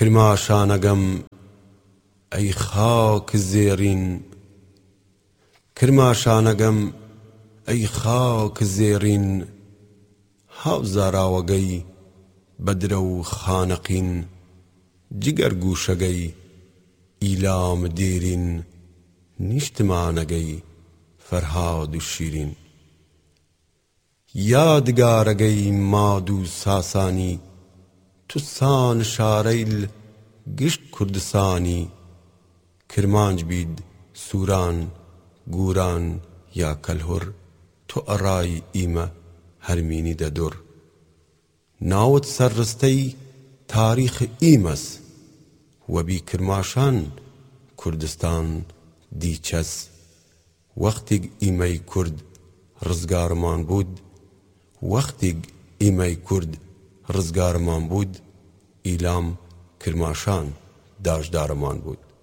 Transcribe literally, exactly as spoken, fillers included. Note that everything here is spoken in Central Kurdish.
کرماشانەگەم ئەی خاک زێڕین کرماشانەگەم ئەی خاک زێڕین هاوزاراوەگەی بەدرە و خانەقین جگەر گوشەگەی ئیلام دێرین نیشتمانەگەی فەرهاد و شیرین یادگارەگەی ماد و ساسانی توسان شارەیل گشت کوردستانی کرمانج بید سووران گوران یا کەلهوڕ تۆ ئەڕای ئیمە هەرمینی دەدوڕ ناوت سەرڕستەی تاریخ ئیمەس وەبی کرماشان کوردستان دیچەس وەختێک ئیمەی کورد ڕزگارمان بود وەختێک ئیمەی کورد ڕزگارمان بود ئیلام کرماشان داژدارمان بود